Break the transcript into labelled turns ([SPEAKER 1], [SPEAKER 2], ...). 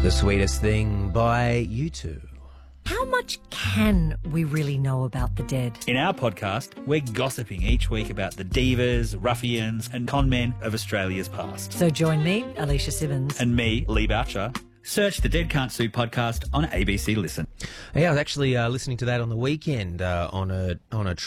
[SPEAKER 1] The Sweetest Thing by U2.
[SPEAKER 2] How much can we really know about the dead?
[SPEAKER 3] In our podcast, we're gossiping each week about the divas, ruffians and con men of Australia's past.
[SPEAKER 2] So join me, Alicia Simmons.
[SPEAKER 3] And me, Lee Boucher. Search the Dead Can't Sue podcast on ABC Listen.
[SPEAKER 1] Yeah, I was actually listening to that on the weekend on a